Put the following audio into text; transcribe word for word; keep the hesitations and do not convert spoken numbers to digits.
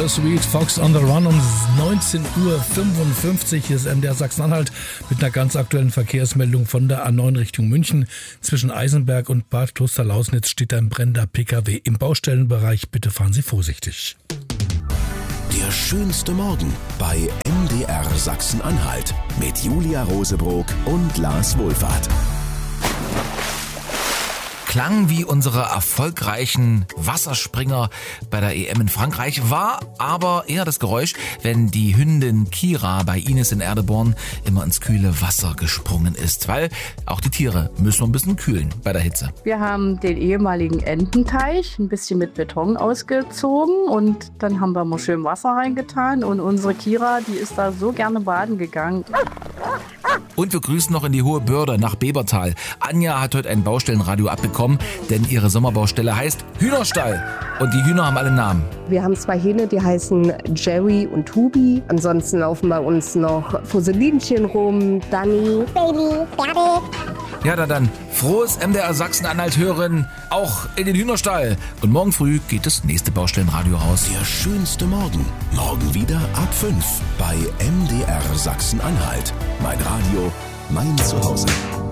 Bittersweet, Fox on the Run um neunzehn Uhr fünfundfünfzig. Hier ist M D R Sachsen-Anhalt mit einer ganz aktuellen Verkehrsmeldung von der A neun Richtung München. Zwischen Eisenberg und Bad Klosterlausnitz steht ein brennender Pkw im Baustellenbereich. Bitte fahren Sie vorsichtig. Der schönste Morgen bei M D R Sachsen-Anhalt mit Julia Rosebrock und Lars Wohlfahrt. Klang wie unsere erfolgreichen Wasserspringer bei der E M in Frankreich, war aber eher das Geräusch, wenn die Hündin Kira bei Ines in Erdeborn immer ins kühle Wasser gesprungen ist, weil auch die Tiere müssen wir ein bisschen kühlen bei der Hitze. Wir haben den ehemaligen Ententeich ein bisschen mit Beton ausgezogen und dann haben wir mal schön Wasser reingetan und unsere Kira, die ist da so gerne baden gegangen. Und wir grüßen noch in die Hohe Börde nach Bebertal. Anja hat heute ein Baustellenradio abbekommen, denn ihre Sommerbaustelle heißt Hühnerstall. Und die Hühner haben alle Namen. Wir haben zwei Hähne, die heißen Jerry und Tobi. Ansonsten laufen bei uns noch Fusselinchen rum, Dani, Baby, Bärde. Ja, dann, dann frohes M D R Sachsen-Anhalt hören, auch in den Hühnerstall. Und morgen früh geht das nächste Baustellenradio raus. Der schönste Morgen. Morgen wieder ab fünf bei M D R Sachsen-Anhalt. Mein Radio, mein Zuhause.